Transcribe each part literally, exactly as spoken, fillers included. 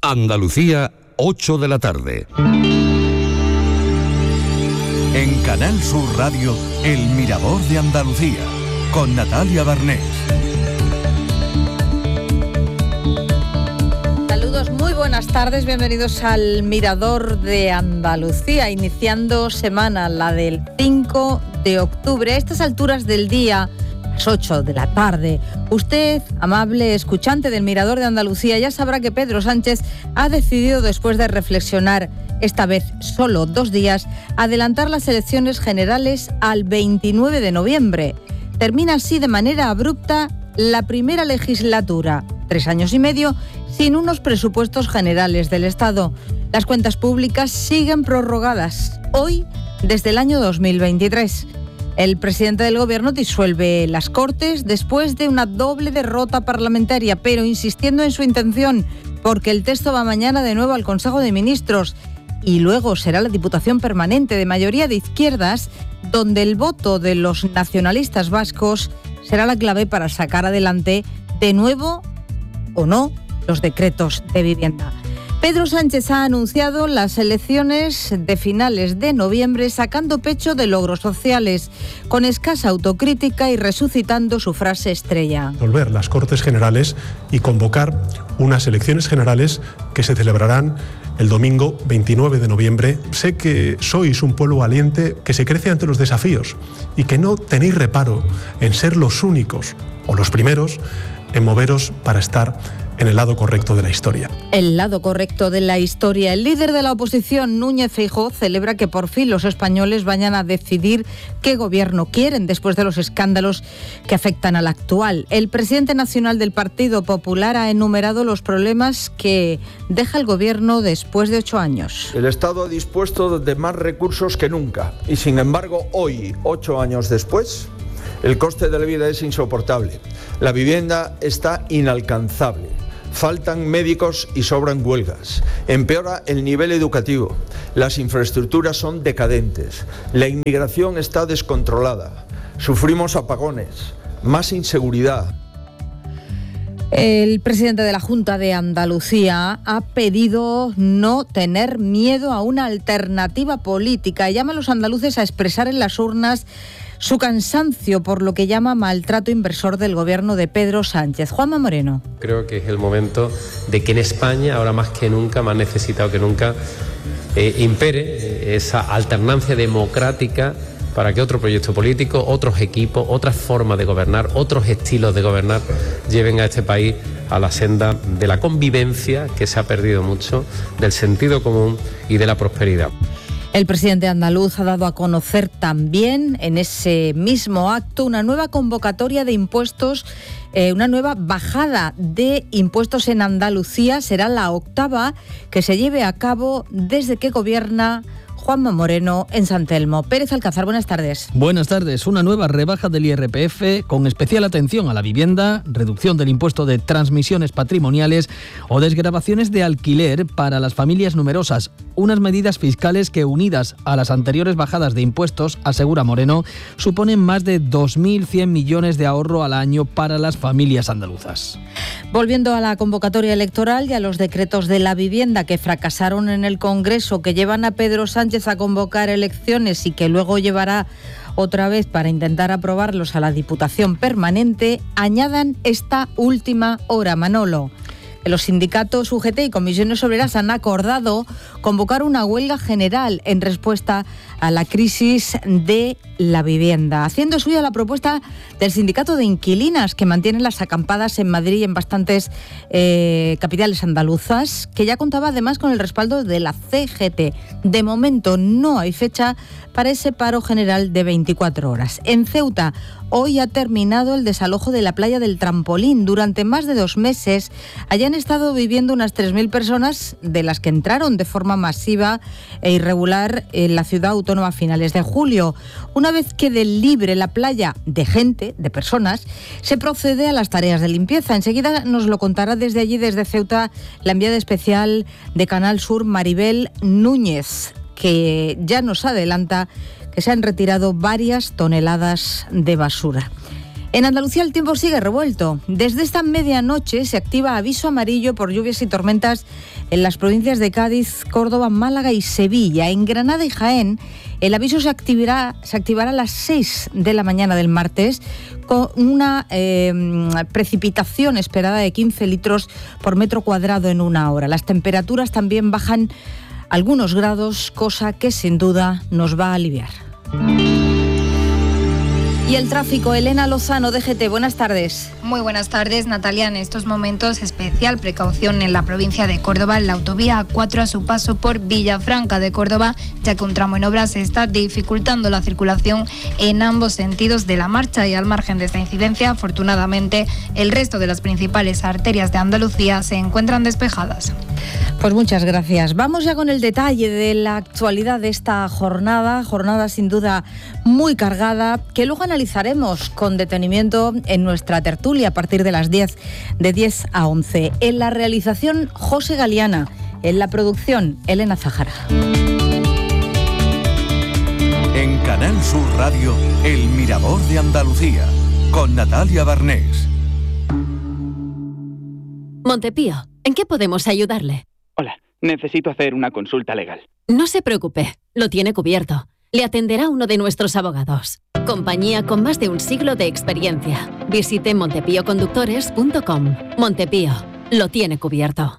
Andalucía, ocho de la tarde. En Canal Sur Radio, El Mirador de Andalucía, con Natalia Barnés. Saludos, muy buenas tardes, bienvenidos al Mirador de Andalucía, iniciando semana, la del cinco de octubre. A estas alturas del día, las ocho de la tarde, usted, amable escuchante del Mirador de Andalucía, ya sabrá que Pedro Sánchez ha decidido, después de reflexionar esta vez solo dos días, adelantar las elecciones generales al veintinueve de noviembre. Termina así de manera abrupta la primera legislatura, tres años y medio, sin unos presupuestos generales del Estado. Las cuentas públicas siguen prorrogadas, hoy desde el año dos mil veintitrés. El presidente del Gobierno disuelve las Cortes después de una doble derrota parlamentaria, pero insistiendo en su intención, porque el texto va mañana de nuevo al Consejo de Ministros y luego será la Diputación Permanente de mayoría de izquierdas, donde el voto de los nacionalistas vascos será la clave para sacar adelante de nuevo o no los decretos de vivienda. Pedro Sánchez ha anunciado las elecciones de finales de noviembre, sacando pecho de logros sociales, con escasa autocrítica y resucitando su frase estrella. Volver las Cortes Generales y convocar unas elecciones generales que se celebrarán el domingo veintinueve de noviembre. Sé que sois un pueblo valiente que se crece ante los desafíos y que no tenéis reparo en ser los únicos o los primeros en moveros para estar en el lado correcto de la historia. El lado correcto de la historia. El líder de la oposición, Núñez Feijóo, celebra que por fin los españoles vayan a decidir qué gobierno quieren después de los escándalos que afectan al actual. El presidente nacional del Partido Popular ha enumerado los problemas que deja el gobierno después de ocho años. El Estado ha dispuesto de más recursos que nunca y, sin embargo, hoy, ocho años después, el coste de la vida es insoportable. La vivienda está inalcanzable. Faltan médicos y sobran huelgas. Empeora el nivel educativo. Las infraestructuras son decadentes. La inmigración está descontrolada. Sufrimos apagones, más inseguridad. El presidente de la Junta de Andalucía ha pedido no tener miedo a una alternativa política y llama a los andaluces a expresar en las urnas su cansancio por lo que llama maltrato inversor del gobierno de Pedro Sánchez. Juanma Moreno. Creo que es el momento de que en España, ahora más que nunca, más necesitado que nunca, eh, impere esa alternancia democrática para que otro proyecto político, otros equipos, otras formas de gobernar, otros estilos de gobernar lleven a este país a la senda de la convivencia, que se ha perdido mucho, del sentido común y de la prosperidad. El presidente andaluz ha dado a conocer también en ese mismo acto una nueva convocatoria de impuestos, eh, una nueva bajada de impuestos en Andalucía. Será la octava que se lleve a cabo desde que gobierna Juanma Moreno en San Telmo. Pérez Alcázar, buenas tardes. Buenas tardes. Una nueva rebaja del I R P F con especial atención a la vivienda, reducción del impuesto de transmisiones patrimoniales o desgravaciones de alquiler para las familias numerosas. Unas medidas fiscales que, unidas a las anteriores bajadas de impuestos, asegura Moreno, suponen más de dos mil cien millones de ahorro al año para las familias andaluzas. Volviendo a la convocatoria electoral y a los decretos de la vivienda que fracasaron en el Congreso, que llevan a Pedro Sánchez a convocar elecciones y que luego llevará otra vez para intentar aprobarlos a la Diputación Permanente, añadan esta última hora, Manolo. Los sindicatos U G T y comisiones obreras han acordado convocar una huelga general en respuesta a la crisis de la vivienda, haciendo suya la propuesta del sindicato de inquilinas que mantiene las acampadas en Madrid y en bastantes eh, capitales andaluzas, que ya contaba además con el respaldo de la C G T. De momento no hay fecha para ese paro general de veinticuatro horas. En Ceuta, hoy ha terminado el desalojo de la playa del Trampolín. Durante más de dos meses, allá han estado viviendo unas tres mil personas, de las que entraron de forma masiva e irregular en la ciudad autónoma a finales de julio. Una vez quede libre la playa de gente, de personas, se procede a las tareas de limpieza. Enseguida nos lo contará desde allí, desde Ceuta, la enviada especial de Canal Sur, Maribel Núñez, que ya nos adelanta que se han retirado varias toneladas de basura. En Andalucía el tiempo sigue revuelto. Desde esta medianoche se activa aviso amarillo por lluvias y tormentas en las provincias de Cádiz, Córdoba, Málaga y Sevilla. En Granada y Jaén el aviso se activará, se activará a las seis de la mañana del martes con una eh, precipitación esperada de quince litros por metro cuadrado en una hora. Las temperaturas también bajan algunos grados, cosa que sin duda nos va a aliviar. Y el tráfico, Elena Lozano, D G T, buenas tardes. Muy buenas tardes, Natalia. En estos momentos, especial precaución en la provincia de Córdoba, en la autovía A cuatro a su paso por Villafranca de Córdoba, ya que un tramo en obras está dificultando la circulación en ambos sentidos de la marcha, y al margen de esta incidencia, afortunadamente, el resto de las principales arterias de Andalucía se encuentran despejadas. Pues muchas gracias. Vamos ya con el detalle de la actualidad de esta jornada, jornada sin duda muy cargada, que luego analizaremos con detenimiento en nuestra tertulia a partir de las diez, de diez a once. En la realización, José Galiana. En la producción, Elena Zahara. En Canal Sur Radio, El Mirador de Andalucía, con Natalia Barnés. Montepío, ¿en qué podemos ayudarle? Hola, necesito hacer una consulta legal. No se preocupe, lo tiene cubierto. Le atenderá uno de nuestros abogados. Compañía con más de un siglo de experiencia. Visite montepío conductores punto com. Montepío, lo tiene cubierto.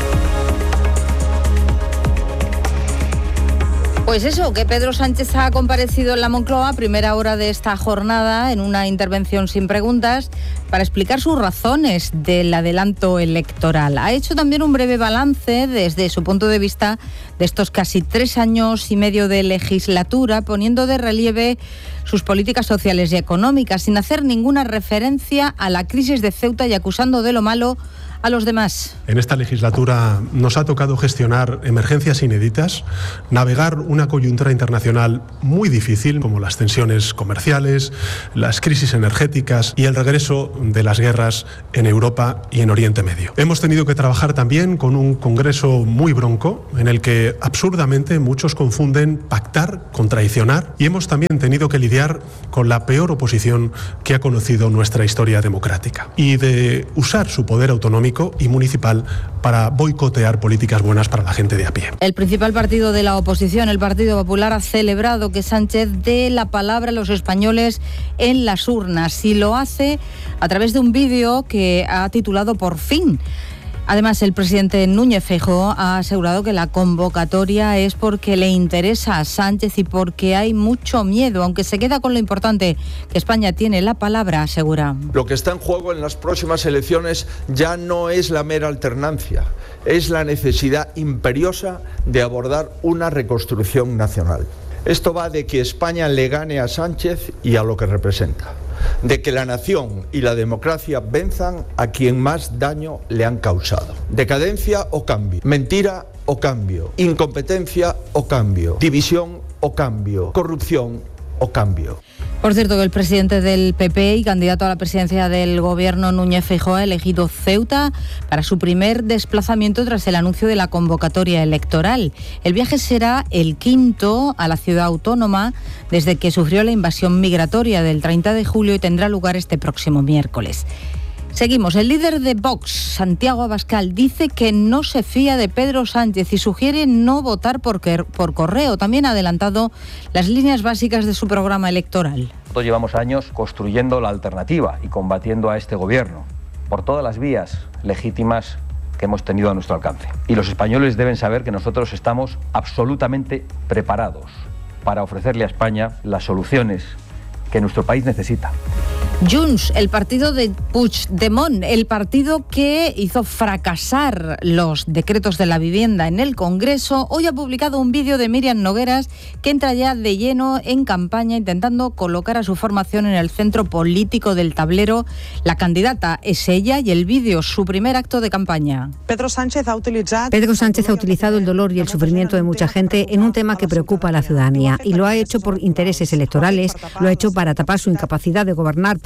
Pues eso, que Pedro Sánchez ha comparecido en la Moncloa a primera hora de esta jornada en una intervención sin preguntas para explicar sus razones del adelanto electoral. Ha hecho también un breve balance desde su punto de vista de estos casi tres años y medio de legislatura, poniendo de relieve sus políticas sociales y económicas, sin hacer ninguna referencia a la crisis de Ceuta y acusando de lo malo a los demás. En esta legislatura nos ha tocado gestionar emergencias inéditas, navegar una coyuntura internacional muy difícil, como las tensiones comerciales, las crisis energéticas y el regreso de las guerras en Europa y en Oriente Medio. Hemos tenido que trabajar también con un Congreso muy bronco, en el que absurdamente muchos confunden pactar con traicionar, y hemos también tenido que lidiar con la peor oposición que ha conocido nuestra historia democrática, y de usar su poder autonómico y municipal para boicotear políticas buenas para la gente de a pie. El principal partido de la oposición, el Partido Popular, ha celebrado que Sánchez dé la palabra a los españoles en las urnas, y lo hace a través de un vídeo que ha titulado Por fin. Además, el presidente Núñez Feijóo ha asegurado que la convocatoria es porque le interesa a Sánchez y porque hay mucho miedo, aunque se queda con lo importante, que España tiene la palabra, asegura. Lo que está en juego en las próximas elecciones ya no es la mera alternancia, es la necesidad imperiosa de abordar una reconstrucción nacional. Esto va de que España le gane a Sánchez y a lo que representa, de que la nación y la democracia venzan a quien más daño le han causado. Decadencia o cambio, mentira o cambio, incompetencia o cambio, división o cambio, corrupción o cambio. Por cierto, que el presidente del P P y candidato a la presidencia del gobierno, Núñez Feijóo, ha elegido Ceuta para su primer desplazamiento tras el anuncio de la convocatoria electoral. El viaje será el quinto a la ciudad autónoma desde que sufrió la invasión migratoria del treinta de julio y tendrá lugar este próximo miércoles. Seguimos. El líder de Vox, Santiago Abascal, dice que no se fía de Pedro Sánchez y sugiere no votar por, por correo. También ha adelantado las líneas básicas de su programa electoral. Nosotros llevamos años construyendo la alternativa y combatiendo a este gobierno por todas las vías legítimas que hemos tenido a nuestro alcance. Y los españoles deben saber que nosotros estamos absolutamente preparados para ofrecerle a España las soluciones que nuestro país necesita. Junts, el partido de Puigdemont, el partido que hizo fracasar los decretos de la vivienda en el Congreso, hoy ha publicado un vídeo de Míriam Nogueras que entra ya de lleno en campaña intentando colocar a su formación en el centro político del tablero. La candidata es ella y el vídeo, su primer acto de campaña. Pedro Sánchez ha utilizado... Pedro Sánchez ha utilizado el dolor y el sufrimiento de mucha gente en un tema que preocupa a la ciudadanía y lo ha hecho por intereses electorales, lo ha hecho para tapar su incapacidad de gobernar por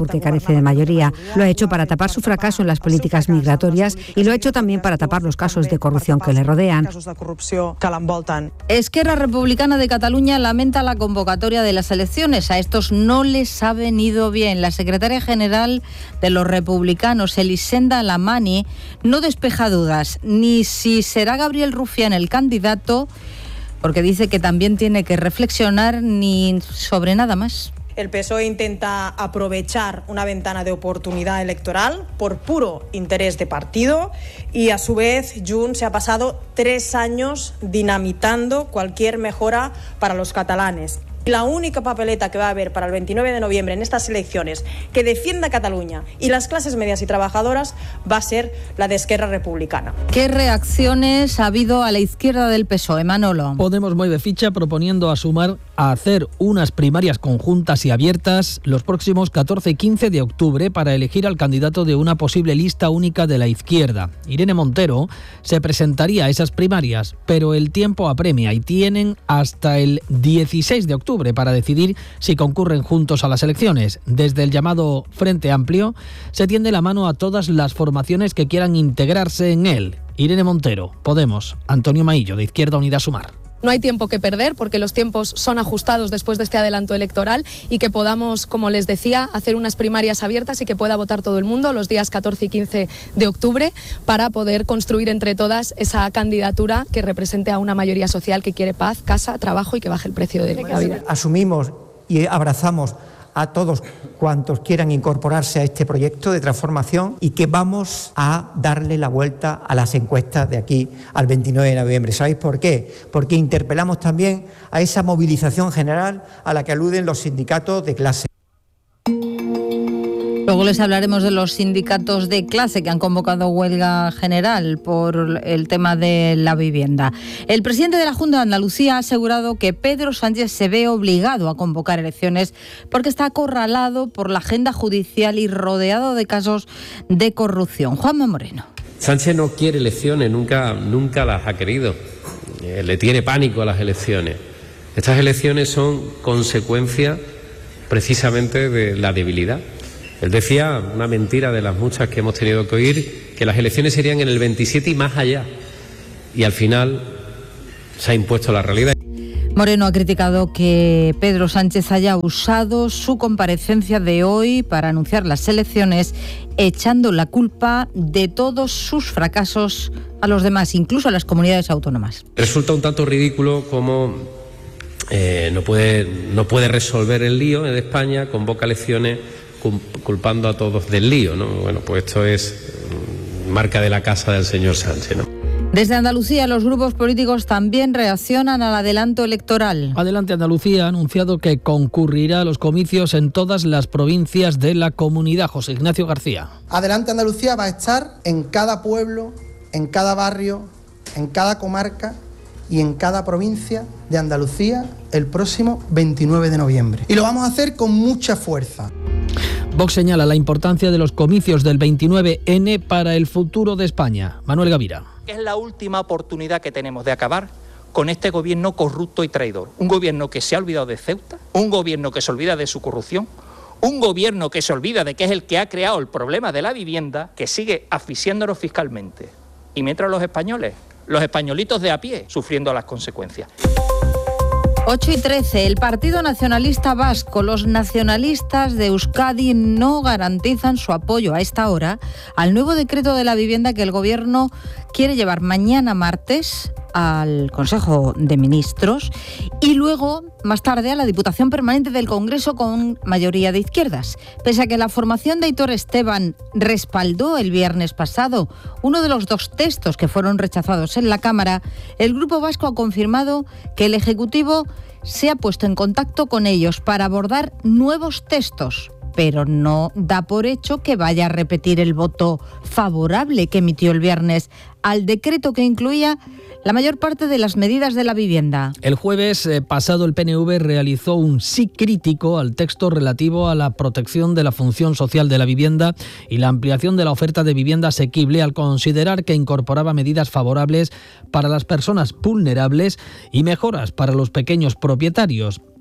porque carece de mayoría. Lo ha hecho para tapar su fracaso en las políticas migratorias y lo ha hecho también para tapar los casos de corrupción que le rodean. Esquerra Republicana de Cataluña lamenta la convocatoria de las elecciones. A estos no les ha venido bien. La secretaria general de los republicanos, Elisenda Lamani, no despeja dudas ni si será Gabriel Rufián el candidato, porque dice que también tiene que reflexionar, ni sobre nada más. El P S O E intenta aprovechar una ventana de oportunidad electoral por puro interés de partido y a su vez Junts se ha pasado tres años dinamitando cualquier mejora para los catalanes. La única papeleta que va a haber para el veintinueve de noviembre en estas elecciones que defienda Cataluña y las clases medias y trabajadoras va a ser la de Esquerra Republicana. ¿Qué reacciones ha habido a la izquierda del P S O E, Manolo? Podemos mueve ficha proponiendo a Sumar a hacer unas primarias conjuntas y abiertas los próximos catorce y quince de octubre para elegir al candidato de una posible lista única de la izquierda. Irene Montero se presentaría a esas primarias, pero el tiempo apremia y tienen hasta el dieciséis de octubre para decidir si concurren juntos a las elecciones. Desde el llamado Frente Amplio se tiende la mano a todas las formaciones que quieran integrarse en él. Irene Montero, Podemos, Antonio Maillo, de Izquierda Unida Sumar. No hay tiempo que perder porque los tiempos son ajustados después de este adelanto electoral y que podamos, como les decía, hacer unas primarias abiertas y que pueda votar todo el mundo los días catorce y quince de octubre para poder construir entre todas esa candidatura que represente a una mayoría social que quiere paz, casa, trabajo y que baje el precio de la vida. Asumimos y abrazamos a todos cuantos quieran incorporarse a este proyecto de transformación y que vamos a darle la vuelta a las encuestas de aquí al veintinueve de noviembre. ¿Sabéis por qué? Porque interpelamos también a esa movilización general a la que aluden los sindicatos de clase. Luego les hablaremos de los sindicatos de clase que han convocado huelga general por el tema de la vivienda. El presidente de la Junta de Andalucía ha asegurado que Pedro Sánchez se ve obligado a convocar elecciones porque está acorralado por la agenda judicial y rodeado de casos de corrupción. Juanma Moreno. Sánchez no quiere elecciones, nunca, nunca las ha querido. Eh, le tiene pánico a las elecciones. Estas elecciones son consecuencia precisamente de la debilidad. Él decía, una mentira de las muchas que hemos tenido que oír, que las elecciones serían en el veintisiete y más allá. Y al final se ha impuesto la realidad. Moreno ha criticado que Pedro Sánchez haya usado su comparecencia de hoy para anunciar las elecciones, echando la culpa de todos sus fracasos a los demás, incluso a las comunidades autónomas. Resulta un tanto ridículo como eh, no puede, no puede resolver el lío en España, convoca elecciones culpando a todos del lío, ¿no? Bueno, pues esto es marca de la casa del señor Sánchez, ¿no? Desde Andalucía, los grupos políticos también reaccionan al adelanto electoral. Adelante Andalucía ha anunciado que concurrirá a los comicios en todas las provincias de la comunidad. José Ignacio García. Adelante Andalucía va a estar en cada pueblo, en cada barrio, en cada comarca y en cada provincia de Andalucía el próximo veintinueve de noviembre. Y lo vamos a hacer con mucha fuerza. Vox señala la importancia de los comicios del veintinueve ene para el futuro de España. Manuel Gavira. Es la última oportunidad que tenemos de acabar con este gobierno corrupto y traidor. Un gobierno que se ha olvidado de Ceuta, un gobierno que se olvida de su corrupción, un gobierno que se olvida de que es el que ha creado el problema de la vivienda, que sigue asfixiándonos fiscalmente. Y mientras los españoles, los españolitos de a pie, sufriendo las consecuencias. ocho y trece, el Partido Nacionalista Vasco, los nacionalistas de Euskadi no garantizan su apoyo a esta hora al nuevo decreto de la vivienda que el Gobierno quiere llevar mañana martes al Consejo de Ministros y luego, más tarde, a la Diputación Permanente del Congreso con mayoría de izquierdas. Pese a que la formación de Aitor Esteban respaldó el viernes pasado uno de los dos textos que fueron rechazados en la Cámara, el Grupo Vasco ha confirmado que el Ejecutivo se ha puesto en contacto con ellos para abordar nuevos textos, pero no da por hecho que vaya a repetir el voto favorable que emitió el viernes al decreto que incluía la mayor parte de las medidas de la vivienda. El jueves eh, pasado el P N V realizó un sí crítico al texto relativo a la protección de la función social de la vivienda y la ampliación de la oferta de vivienda asequible al considerar que incorporaba medidas favorables para las personas vulnerables y mejoras para los pequeños propietarios.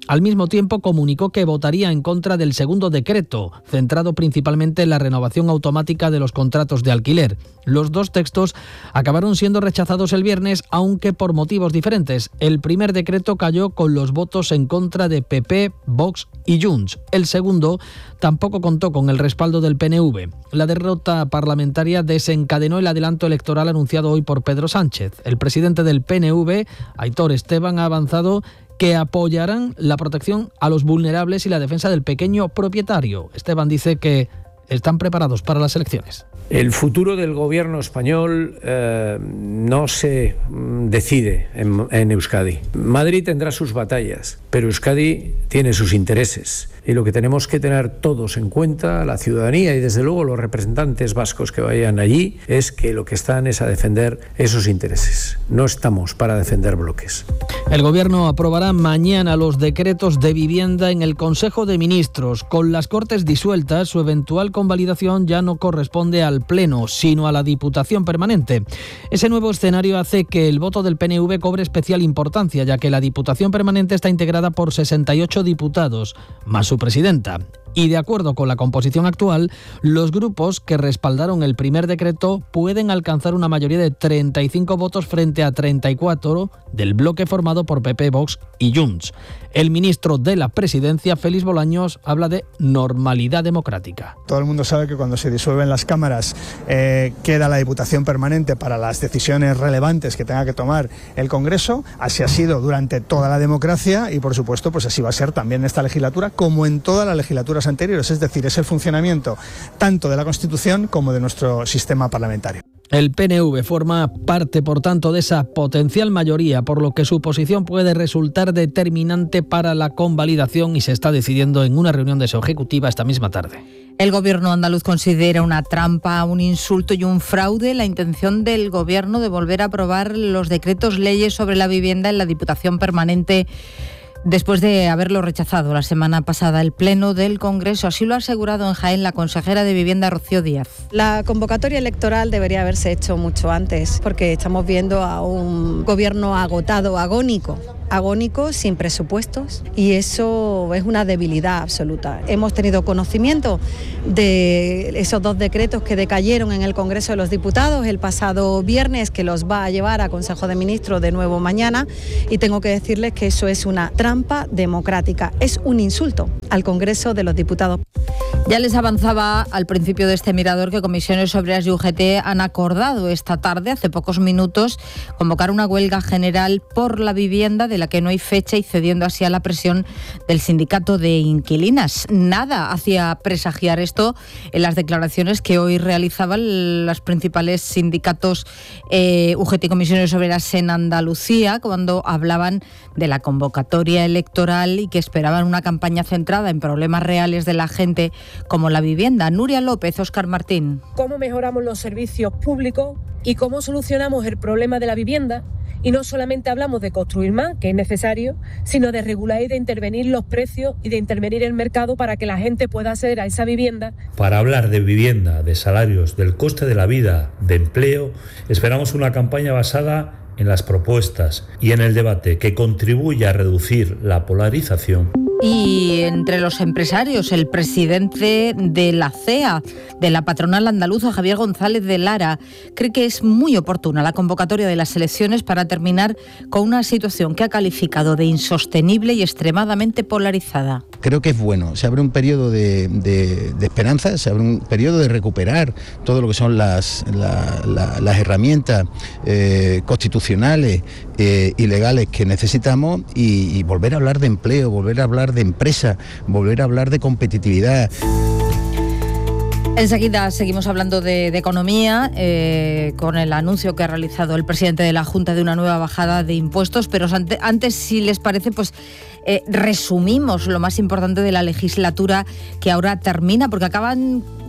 Al mismo tiempo comunicó que votaría en contra del segundo decreto, centrado principalmente en la renovación automática de los contratos de alquiler. Los dos textos acabaron siendo rechazados el viernes, aunque por motivos diferentes. El primer decreto cayó con los votos en contra de P P, Vox y Junts. El segundo tampoco contó con el respaldo del P N V. La derrota parlamentaria desencadenó el adelanto electoral anunciado hoy por Pedro Sánchez. El presidente del P N V, Aitor Esteban, ha avanzado que apoyarán la protección a los vulnerables y la defensa del pequeño propietario. Esteban dice que están preparados para las elecciones. El futuro del gobierno español eh, no se decide en, en Euskadi. Madrid tendrá sus batallas, pero Euskadi tiene sus intereses. Y lo que tenemos que tener todos en cuenta, la ciudadanía y desde luego los representantes vascos que vayan allí, es que lo que están es a defender esos intereses. No estamos para defender bloques. El Gobierno aprobará mañana los decretos de vivienda en el Consejo de Ministros. Con las Cortes disueltas, su eventual convalidación ya no corresponde al Pleno, sino a la Diputación Permanente. Ese nuevo escenario hace que el voto del P N V cobre especial importancia, ya que la Diputación Permanente está integrada por sesenta y ocho diputados, más su presidenta. Y de acuerdo con la composición actual, los grupos que respaldaron el primer decreto pueden alcanzar una mayoría de treinta y cinco votos frente a treinta y cuatro del bloque formado por P P, Vox y Junts. El ministro de la Presidencia, Félix Bolaños, habla de normalidad democrática. Todo el mundo sabe que cuando se disuelven las cámaras eh, queda la Diputación Permanente para las decisiones relevantes que tenga que tomar el Congreso. Así ha sido durante toda la democracia y, por supuesto, pues así va a ser también en esta legislatura como en todas las legislaturas anteriores, es decir, es el funcionamiento tanto de la Constitución como de nuestro sistema parlamentario. El P N V forma parte, por tanto, de esa potencial mayoría, por lo que su posición puede resultar determinante para la convalidación y se está decidiendo en una reunión de su ejecutiva esta misma tarde. El gobierno andaluz considera una trampa, un insulto y un fraude la intención del gobierno de volver a aprobar los decretos leyes sobre la vivienda en la Diputación Permanente, después de haberlo rechazado la semana pasada el Pleno del Congreso. Así lo ha asegurado en Jaén la consejera de Vivienda, Rocío Díaz. La convocatoria electoral debería haberse hecho mucho antes, porque estamos viendo a un gobierno agotado, agónico, agónico, sin presupuestos, y eso es una debilidad absoluta. Hemos tenido conocimiento de esos dos decretos que decayeron en el Congreso de los Diputados el pasado viernes, que los va a llevar a Consejo de Ministros de nuevo mañana, y tengo que decirles que eso es una trampa democrática, es un insulto al Congreso de los Diputados. Ya les avanzaba al principio de este mirador que Comisiones Obreras y U G T han acordado esta tarde, hace pocos minutos, convocar una huelga general por la vivienda de la que no hay fecha y cediendo así a la presión del sindicato de inquilinas. Nada hacía presagiar esto en las declaraciones que hoy realizaban los principales sindicatos eh, U G T y Comisiones Obreras en Andalucía, cuando hablaban de la convocatoria electoral y que esperaban una campaña centrada en problemas reales de la gente como la vivienda. Nuria López, Óscar Martín. ¿Cómo mejoramos los servicios públicos y cómo solucionamos el problema de la vivienda? Y no solamente hablamos de construir más, que es necesario, sino de regular y de intervenir los precios y de intervenir el mercado para que la gente pueda acceder a esa vivienda. Para hablar de vivienda, de salarios, del coste de la vida, de empleo, esperamos una campaña basada en las propuestas y en el debate que contribuya a reducir la polarización. Y entre los empresarios, el presidente de la C E A, de la patronal andaluza, Javier González de Lara, cree que es muy oportuna la convocatoria de las elecciones para terminar con una situación que ha calificado de insostenible y extremadamente polarizada. Creo que es bueno, se abre un periodo de, de, de esperanza, se abre un periodo de recuperar todo lo que son las, la, la, las herramientas eh, constitucionales eh, y legales que necesitamos y, y volver a hablar de empleo, volver a hablar de empresa, volver a hablar de competitividad. Enseguida seguimos hablando de, de economía, eh, con el anuncio que ha realizado el presidente de la Junta de una nueva bajada de impuestos, pero antes, antes si les parece, pues eh, resumimos lo más importante de la legislatura que ahora termina, porque acaban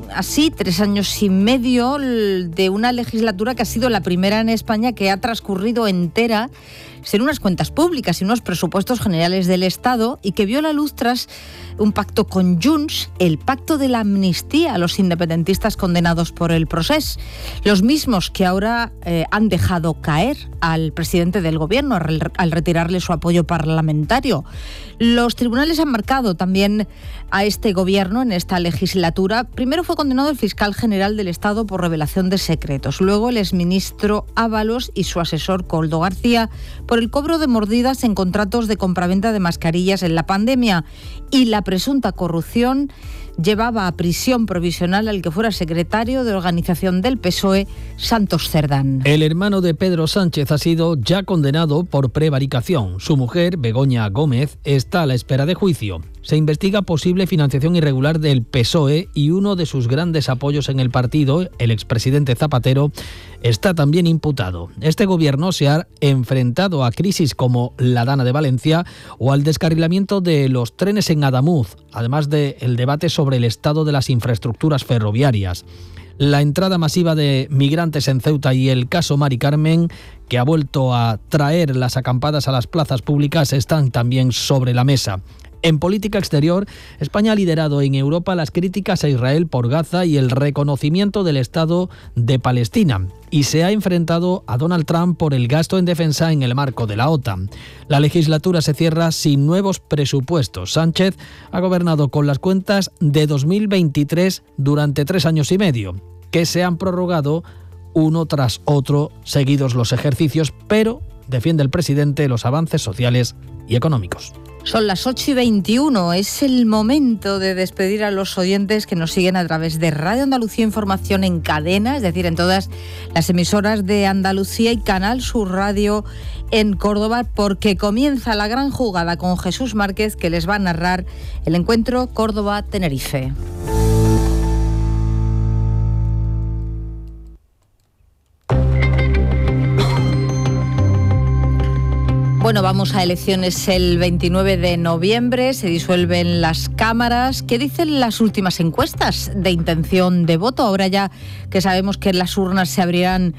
así tres años y medio de una legislatura que ha sido la primera en España que ha transcurrido entera sin unas cuentas públicas y unos presupuestos generales del Estado, y que vio la luz tras un pacto con Junts, el pacto de la amnistía a los independentistas condenados por el Procés, los mismos que ahora eh, han dejado caer al presidente del gobierno al, al retirarle su apoyo parlamentario. Los tribunales han marcado también a este gobierno en esta legislatura. Primero fue condenado el fiscal general del Estado por revelación de secretos, luego el exministro Ábalos y su asesor Koldo García por el cobro de mordidas en contratos de compraventa de mascarillas en la pandemia, y la presunta corrupción llevaba a prisión provisional al que fuera secretario de organización del P S O E, Santos Cerdán. El hermano de Pedro Sánchez ha sido ya condenado por prevaricación. Su mujer, Begoña Gómez, está a la espera de juicio. Se investiga posible financiación irregular del P S O E y uno de sus grandes apoyos en el partido, el expresidente Zapatero, está también imputado. Este gobierno se ha enfrentado a crisis como la Dana de Valencia o al descarrilamiento de los trenes en Adamuz, además del debate sobre el estado de las infraestructuras ferroviarias. La entrada masiva de migrantes en Ceuta y el caso Mari Carmen, que ha vuelto a traer las acampadas a las plazas públicas, están también sobre la mesa. En política exterior, España ha liderado en Europa las críticas a Israel por Gaza y el reconocimiento del Estado de Palestina, y se ha enfrentado a Donald Trump por el gasto en defensa en el marco de la OTAN. La legislatura se cierra sin nuevos presupuestos. Sánchez ha gobernado con las cuentas de dos mil veintitrés durante tres años y medio, que se han prorrogado uno tras otro seguidos los ejercicios, pero defiende el presidente los avances sociales y económicos. Son las ocho y veintiuno, es el momento de despedir a los oyentes que nos siguen a través de Radio Andalucía Información en cadena, es decir, en todas las emisoras de Andalucía, y Canal Sur Radio en Córdoba, porque comienza la gran jugada con Jesús Márquez, que les va a narrar el encuentro Córdoba-Tenerife. Bueno, vamos a elecciones el veintinueve de noviembre, se disuelven las cámaras. ¿Qué dicen las últimas encuestas de intención de voto? Ahora ya que sabemos que las urnas se abrirán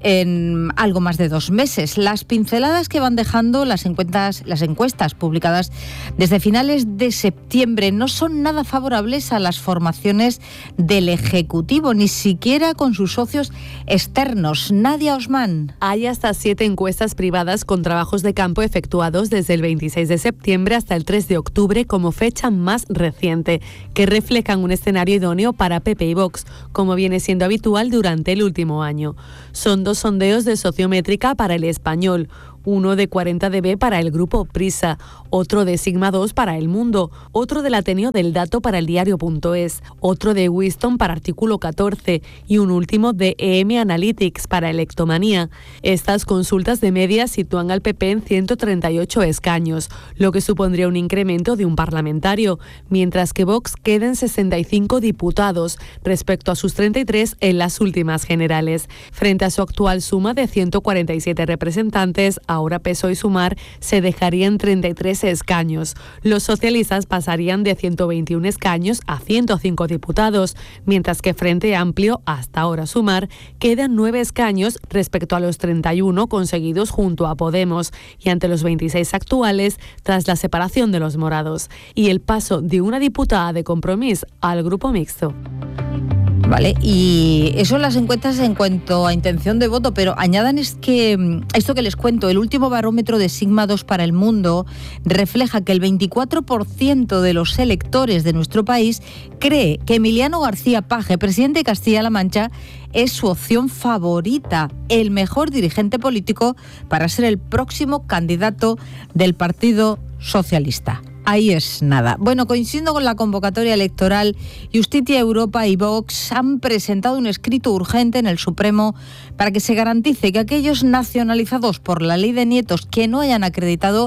en algo más de dos meses. Las pinceladas que van dejando las encuestas, las encuestas publicadas desde finales de septiembre no son nada favorables a las formaciones del Ejecutivo, ni siquiera con sus socios externos. Nadia Osman. Hay hasta siete encuestas privadas con trabajos de campo efectuados desde el veintiséis de septiembre hasta el tres de octubre como fecha más reciente, que reflejan un escenario idóneo para P P y Vox, como viene siendo habitual durante el último año. Son dos sondeos de Sociométrica para El Español, uno de cuarenta D B para el grupo Prisa, otro de Sigma dos para El Mundo, otro del Ateneo del Dato para el Diario.es, otro de Wiston para Artículo catorce y un último de E M Analytics para Electomanía. Estas consultas de media sitúan al P P en ciento treinta y ocho escaños, lo que supondría un incremento de un parlamentario, mientras que Vox queda en sesenta y cinco diputados respecto a sus treinta y tres en las últimas generales. Frente a su actual suma de ciento cuarenta y siete representantes, ahora P S O E y Sumar se dejarían treinta y tres escaños. Los socialistas pasarían de ciento veintiún escaños a ciento cinco diputados, mientras que Frente Amplio, hasta ahora Sumar, quedan nueve escaños respecto a los treinta y uno conseguidos junto a Podemos y ante los veintiséis actuales tras la separación de los morados y el paso de una diputada de Compromís al grupo mixto. Vale, y eso en las encuestas en cuanto a intención de voto, pero añadan es que esto que les cuento, el último barómetro de Sigma dos para El Mundo refleja que el veinticuatro por ciento de los electores de nuestro país cree que Emiliano García Paje, presidente de Castilla-La Mancha, es su opción favorita, el mejor dirigente político para ser el próximo candidato del Partido Socialista. Ahí es nada. Bueno, coincidiendo con la convocatoria electoral, Justicia Europa y Vox han presentado un escrito urgente en el Supremo para que se garantice que aquellos nacionalizados por la ley de nietos que no hayan acreditado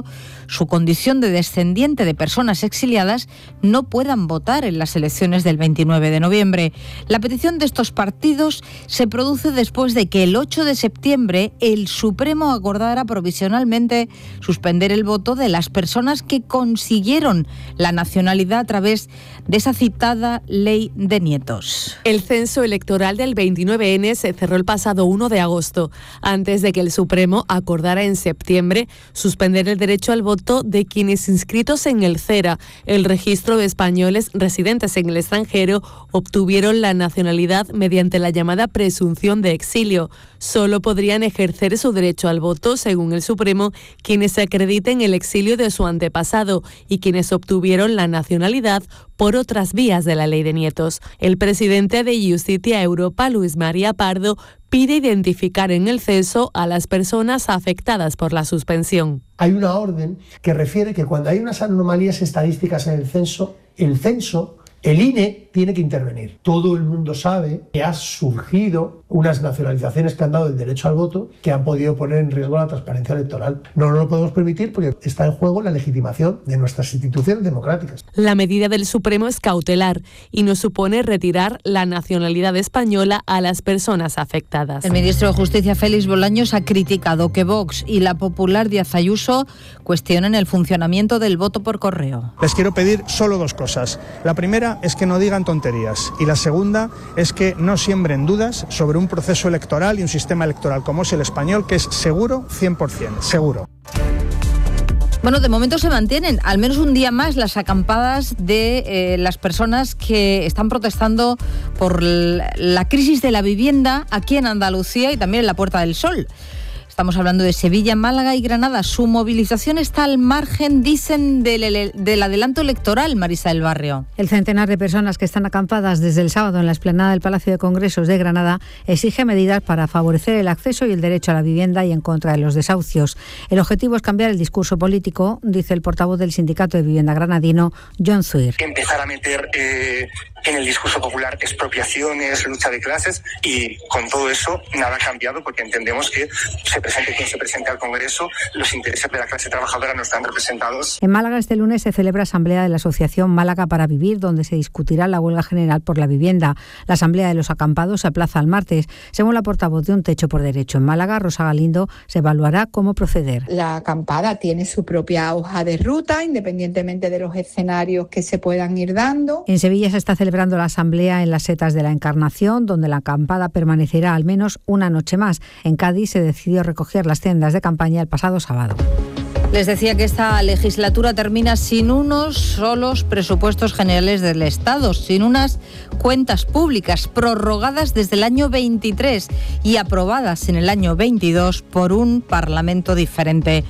su condición de descendiente de personas exiliadas no puedan votar en las elecciones del veintinueve de noviembre. La petición de estos partidos se produce después de que el ocho de septiembre el Supremo acordara provisionalmente suspender el voto de las personas que consiguieron la nacionalidad a través de esa citada ley de nietos. El censo electoral del veintinueve ene se cerró el pasado uno de agosto, antes de que el Supremo acordara en septiembre suspender el derecho al voto de quienes inscritos en el CERA, el registro de españoles residentes en el extranjero, obtuvieron la nacionalidad mediante la llamada presunción de exilio. Solo podrían ejercer su derecho al voto, según el Supremo, quienes acrediten el exilio de su antepasado y quienes obtuvieron la nacionalidad por otras vías de la ley de nietos. El presidente de Justicia Europa, Luis María Pardo, pide identificar en el censo a las personas afectadas por la suspensión. Hay una orden que refiere que cuando hay unas anomalías estadísticas en el censo, el censo, el I N E tiene que intervenir. Todo el mundo sabe que ha surgido unas nacionalizaciones que han dado el derecho al voto que han podido poner en riesgo la transparencia electoral. No nos lo podemos permitir porque está en juego la legitimación de nuestras instituciones democráticas. La medida del Supremo es cautelar y no supone retirar la nacionalidad española a las personas afectadas. El ministro de Justicia, Félix Bolaños, ha criticado que Vox y la popular Díaz Ayuso cuestionen el funcionamiento del voto por correo. Les quiero pedir solo dos cosas. La primera es que no digan tonterías y la segunda es que no siembren dudas sobre un proceso electoral y un sistema electoral como es el español, que es seguro, cien por ciento, seguro. Bueno, de momento se mantienen, al menos un día más, las acampadas de eh, las personas que están protestando por la crisis de la vivienda aquí en Andalucía y también en la Puerta del Sol. Estamos hablando de Sevilla, Málaga y Granada. Su movilización está al margen, dicen, del, del adelanto electoral, Marisa del Barrio. El centenar de personas que están acampadas desde el sábado en la explanada del Palacio de Congresos de Granada exige medidas para favorecer el acceso y el derecho a la vivienda y en contra de los desahucios. El objetivo es cambiar el discurso político, dice el portavoz del Sindicato de Vivienda granadino, John Zuir. Que empezar a meter eh, en el discurso popular expropiaciones, lucha de clases, y con todo eso nada ha cambiado porque entendemos que se presente quien se presente al Congreso, los intereses de la clase trabajadora no están representados. En Málaga este lunes se celebra asamblea de la Asociación Málaga para Vivir, donde se discutirá la huelga general por la vivienda. La asamblea de los acampados se aplaza al martes. Según la portavoz de Un Techo por Derecho en Málaga, Rosa Galindo, se evaluará cómo proceder. La acampada tiene su propia hoja de ruta, independientemente de los escenarios que se puedan ir dando. En Sevilla se está celebrando la asamblea en las Setas de la Encarnación, donde la acampada permanecerá al menos una noche más. En Cádiz se decidió recoger las tiendas de campaña el pasado sábado. Les decía que esta legislatura termina sin unos solos presupuestos generales del Estado, sin unas cuentas públicas prorrogadas desde el año veintitrés y aprobadas en el año veintidós por un Parlamento diferente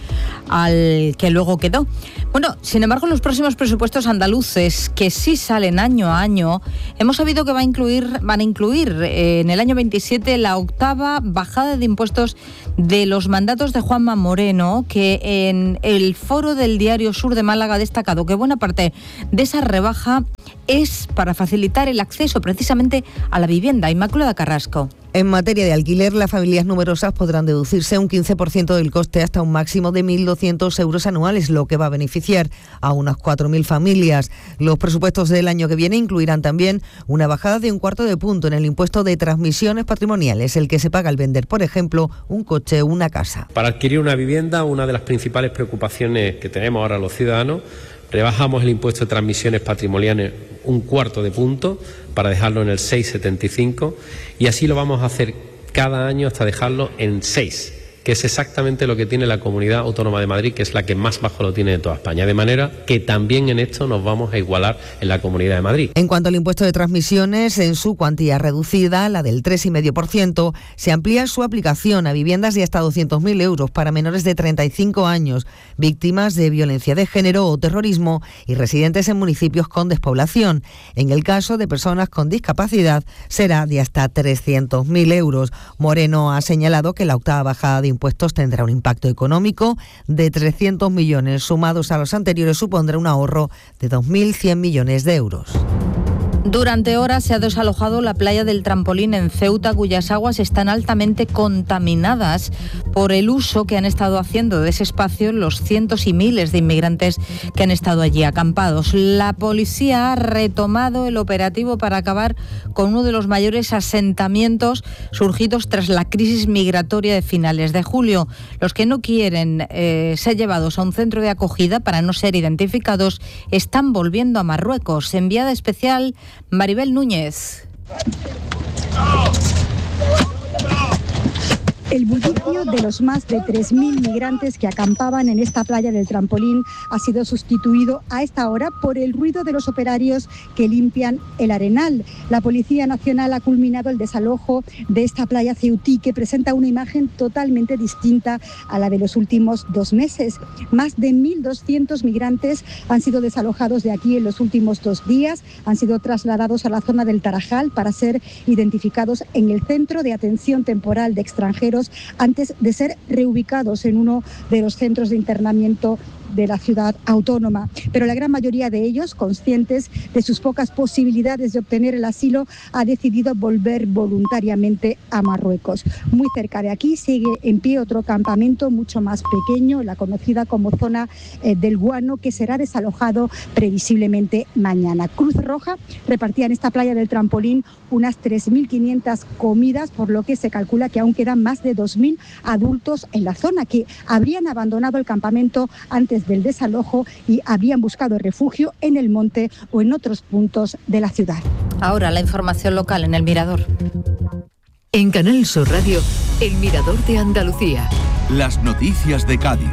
al que luego quedó. Bueno, sin embargo, los próximos presupuestos andaluces, que sí salen año a año, hemos sabido que va a incluir, van a incluir eh, en el año veintisiete la octava bajada de impuestos de los mandatos de Juanma Moreno, que en el foro del Diario Sur de Málaga ha destacado que buena parte de esa rebaja es para facilitar el acceso precisamente a la vivienda. Inmaculada Carrasco. En materia de alquiler, las familias numerosas podrán deducirse un quince por ciento del coste hasta un máximo de mil doscientos euros anuales, lo que va a beneficiar a unas cuatro mil familias. Los presupuestos del año que viene incluirán también una bajada de un cuarto de punto en el impuesto de transmisiones patrimoniales, el que se paga al vender, por ejemplo, un coche o una casa. Para adquirir una vivienda, una de las principales preocupaciones que tenemos ahora los ciudadanos, rebajamos el impuesto de transmisiones patrimoniales un cuarto de punto para dejarlo en el seis coma setenta y cinco y así lo vamos a hacer cada año hasta dejarlo en seis, que es exactamente lo que tiene la Comunidad Autónoma de Madrid, que es la que más bajo lo tiene de toda España. De manera que también en esto nos vamos a igualar en la Comunidad de Madrid. En cuanto al impuesto de transmisiones, en su cuantía reducida, la del tres coma cinco por ciento, se amplía su aplicación a viviendas de hasta doscientos mil euros para menores de treinta y cinco años, víctimas de violencia de género o terrorismo y residentes en municipios con despoblación. En el caso de personas con discapacidad, será de hasta trescientos mil euros. Moreno ha señalado que la octava bajada de impuestos tendrá un impacto económico de trescientos millones, sumados a los anteriores supondrá un ahorro de dos mil cien millones de euros. Durante horas se ha desalojado la playa del Trampolín en Ceuta, cuyas aguas están altamente contaminadas por el uso que han estado haciendo de ese espacio los cientos y miles de inmigrantes que han estado allí acampados. La policía ha retomado el operativo para acabar con uno de los mayores asentamientos surgidos tras la crisis migratoria de finales de julio. Los que no quieren eh, ser llevados a un centro de acogida para no ser identificados están volviendo a Marruecos. Enviada especial Maribel Núñez. El bullicio de los más de tres mil migrantes que acampaban en esta playa del Trampolín ha sido sustituido a esta hora por el ruido de los operarios que limpian el arenal. La Policía Nacional ha culminado el desalojo de esta playa ceutí, que presenta una imagen totalmente distinta a la de los últimos dos meses. Más de mil doscientos migrantes han sido desalojados de aquí en los últimos dos días. Han sido trasladados a la zona del Tarajal para ser identificados en el Centro de Atención Temporal de Extranjeros, antes de ser reubicados en uno de los centros de internamiento de la ciudad autónoma. Pero la gran mayoría de ellos, conscientes de sus pocas posibilidades de obtener el asilo, ha decidido volver voluntariamente a Marruecos. Muy cerca de aquí sigue en pie otro campamento mucho más pequeño, la conocida como zona eh, del Guano, que será desalojado previsiblemente mañana. Cruz Roja repartía en esta playa del Trampolín unas tres mil quinientas comidas, por lo que se calcula que aún quedan más de dos mil adultos en la zona que habrían abandonado el campamento antes del desalojo y habían buscado refugio en el monte o en otros puntos de la ciudad. Ahora la información local en El Mirador. En Canal Sur Radio, El Mirador de Andalucía. Las noticias de Cádiz.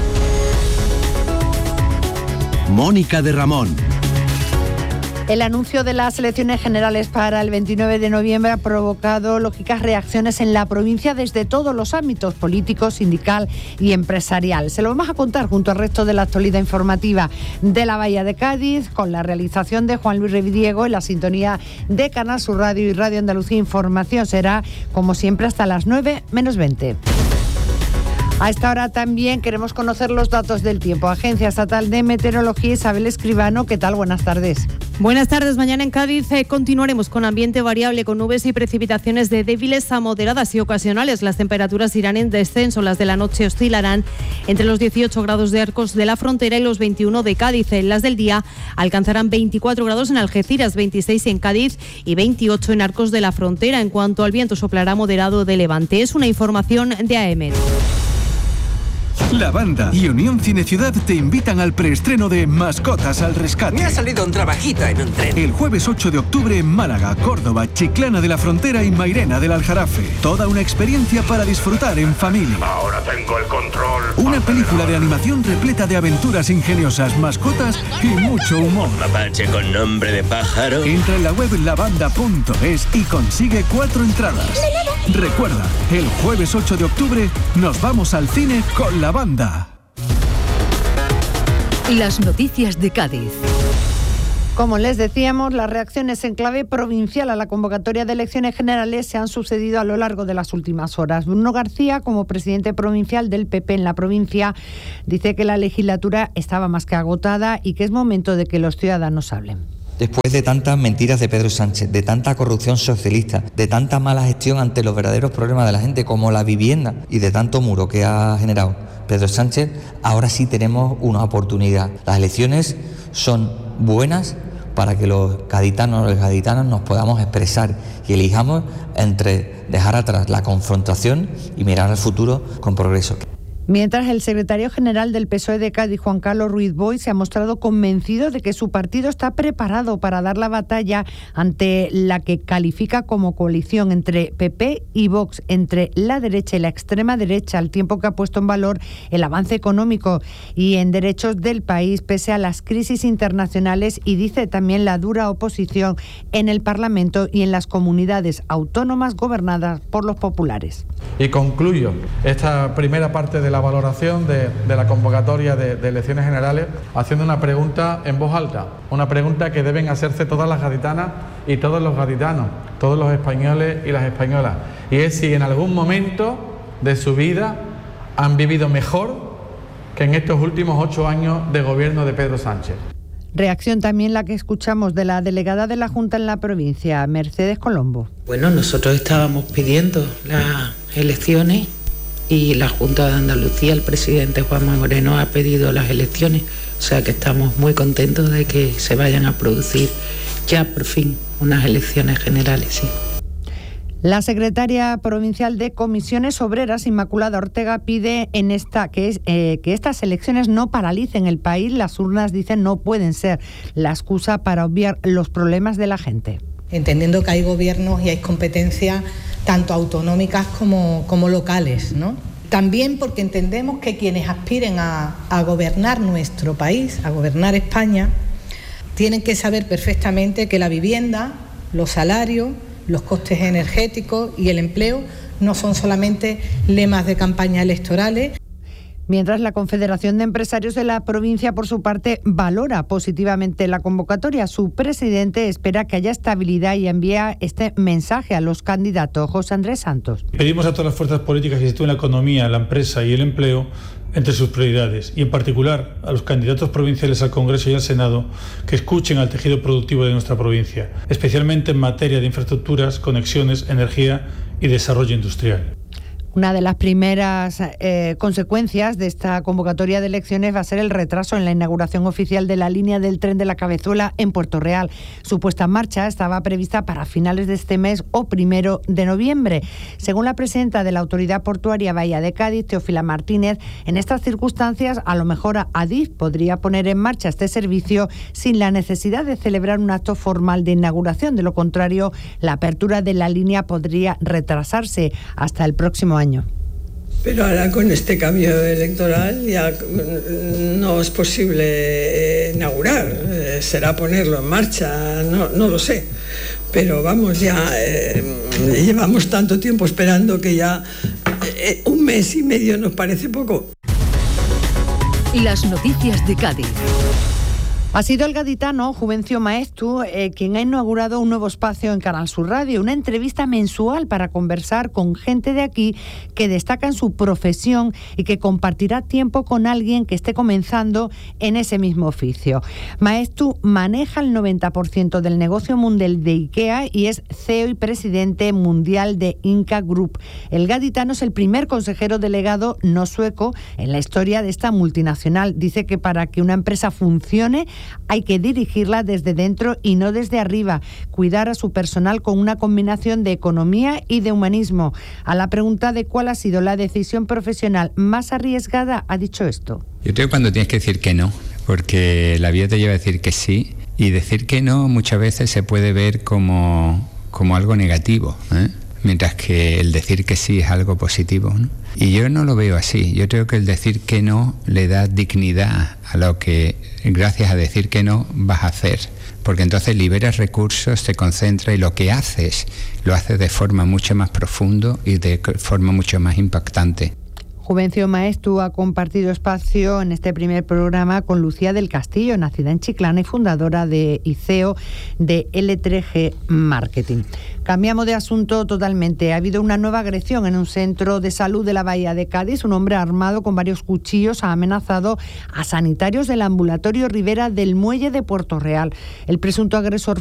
Mónica de Ramón. El anuncio de las elecciones generales para el veintinueve de noviembre ha provocado lógicas reacciones en la provincia desde todos los ámbitos: político, sindical y empresarial. Se lo vamos a contar junto al resto de la actualidad informativa de la Bahía de Cádiz, con la realización de Juan Luis Revidiego en la sintonía de Canal Sur Radio y Radio Andalucía Información. Será, como siempre, hasta las nueve menos veinte. A esta hora también queremos conocer los datos del tiempo. Agencia Estatal de Meteorología, Isabel Escribano, ¿qué tal? Buenas tardes. Buenas tardes. Mañana en Cádiz eh, continuaremos con ambiente variable, con nubes y precipitaciones de débiles a moderadas y ocasionales. Las temperaturas irán en descenso. Las de la noche oscilarán entre los dieciocho grados de Arcos de la Frontera y los veintiuno de Cádiz. Las del día alcanzarán veinticuatro grados en Algeciras, veintiséis en Cádiz y veintiocho en Arcos de la Frontera. En cuanto al viento, soplará moderado de levante. Es una información de A E M E. La Banda y Unión Cine Ciudad te invitan al preestreno de Mascotas al Rescate. Me ha salido un trabajito en un tren. El jueves ocho de octubre en Málaga, Córdoba, Chiclana de la Frontera y Mairena del Aljarafe. Toda una experiencia para disfrutar en familia. Ahora tengo el control. Una película de animación repleta de aventuras ingeniosas, mascotas y mucho humor. Mapache con nombre de pájaro. Entra en la web lavanda punto es y consigue cuatro entradas. Recuerda, el jueves ocho de octubre nos vamos al cine con la Banda. Las noticias de Cádiz. Como les decíamos, las reacciones en clave provincial a la convocatoria de elecciones generales se han sucedido a lo largo de las últimas horas. Bruno García, como presidente provincial del P P en la provincia, dice que la legislatura estaba más que agotada y que es momento de que los ciudadanos hablen. Después de tantas mentiras de Pedro Sánchez, de tanta corrupción socialista, de tanta mala gestión ante los verdaderos problemas de la gente como la vivienda y de tanto muro que ha generado Pedro Sánchez, ahora sí tenemos una oportunidad. Las elecciones son buenas para que los gaditanos o los gaditanos nos podamos expresar y elijamos entre dejar atrás la confrontación y mirar al futuro con progreso. Mientras, el secretario general del P S O E de Cádiz, Juan Carlos Ruiz Boix, se ha mostrado convencido de que su partido está preparado para dar la batalla ante la que califica como coalición entre P P y Vox, entre la derecha y la extrema derecha, al tiempo que ha puesto en valor el avance económico y en derechos del país pese a las crisis internacionales, y dice también la dura oposición en el Parlamento y en las comunidades autónomas gobernadas por los populares. Y concluyo esta primera parte de la valoración de, de la convocatoria de, de elecciones generales haciendo una pregunta en voz alta, una pregunta que deben hacerse todas las gaditanas y todos los gaditanos, todos los españoles y las españolas, y es si en algún momento de su vida han vivido mejor que en estos últimos ocho años de gobierno de Pedro Sánchez. Reacción también la que escuchamos de la delegada de la Junta en la provincia, Mercedes Colombo. Bueno, nosotros estábamos pidiendo las elecciones y la Junta de Andalucía, el presidente Juanma Moreno, ha pedido las elecciones. O sea que estamos muy contentos de que se vayan a producir ya por fin unas elecciones generales, sí. La secretaria provincial de Comisiones Obreras, Inmaculada Ortega, pide en esta que, es, eh, que estas elecciones no paralicen el país. Las urnas, dicen, no pueden ser la excusa para obviar los problemas de la gente. Entendiendo que hay gobiernos y hay competencias tanto autonómicas como, como locales, ¿no? También porque entendemos que quienes aspiren a, a gobernar nuestro país, a gobernar España, tienen que saber perfectamente que la vivienda, los salarios, los costes energéticos y el empleo no son solamente lemas de campañas electorales. Mientras la Confederación de Empresarios de la provincia, por su parte, valora positivamente la convocatoria. Su presidente espera que haya estabilidad y envía este mensaje a los candidatos. José Andrés Santos. Pedimos a todas las fuerzas políticas que sitúen la economía, la empresa y el empleo entre sus prioridades, y en particular a los candidatos provinciales al Congreso y al Senado que escuchen al tejido productivo de nuestra provincia, especialmente en materia de infraestructuras, conexiones, energía y desarrollo industrial. Una de las primeras eh, consecuencias de esta convocatoria de elecciones va a ser el retraso en la inauguración oficial de la línea del tren de la Cabezuela en Puerto Real. Su puesta en marcha estaba prevista para finales de este mes o primero de noviembre. Según la presidenta de la Autoridad Portuaria Bahía de Cádiz, Teófila Martínez, en estas circunstancias a lo mejor Adif podría poner en marcha este servicio sin la necesidad de celebrar un acto formal de inauguración. De lo contrario, la apertura de la línea podría retrasarse hasta el próximo año. Pero ahora con este cambio electoral ya no es posible inaugurar, será ponerlo en marcha, no, no lo sé. Pero vamos, ya eh, llevamos tanto tiempo esperando que ya eh, un mes y medio nos parece poco. Las noticias de Cádiz. Ha sido el gaditano Juvencio Maestu eh, quien ha inaugurado un nuevo espacio en Canal Sur Radio, una entrevista mensual para conversar con gente de aquí que destaca en su profesión y que compartirá tiempo con alguien que esté comenzando en ese mismo oficio. Maestu maneja el noventa por ciento del negocio mundial de IKEA y es C E O y presidente mundial de Inca Group. El gaditano es el primer consejero delegado no sueco en la historia de esta multinacional. Dice que para que una empresa funcione hay que dirigirla desde dentro y no desde arriba, cuidar a su personal con una combinación de economía y de humanismo. A la pregunta de cuál ha sido la decisión profesional más arriesgada, ha dicho esto. Yo creo que cuando tienes que decir que no, porque la vida te lleva a decir que sí, y decir que no muchas veces se puede ver como, como algo negativo, ¿eh? Mientras que el decir que sí es algo positivo, ¿no? Y yo no lo veo así. Yo creo que el decir que no le da dignidad a lo que, gracias a decir que no, vas a hacer. Porque entonces liberas recursos, te concentras y lo que haces, lo haces de forma mucho más profunda y de forma mucho más impactante. Juvencio Maestu ha compartido espacio en este primer programa con Lucía del Castillo, nacida en Chiclana y fundadora de I C E O de L tres G Marketing. Cambiamos de asunto totalmente. Ha habido una nueva agresión en un centro de salud de la Bahía de Cádiz. Un hombre armado con varios cuchillos ha amenazado a sanitarios del ambulatorio Rivera del Muelle de Puerto Real. El presunto agresor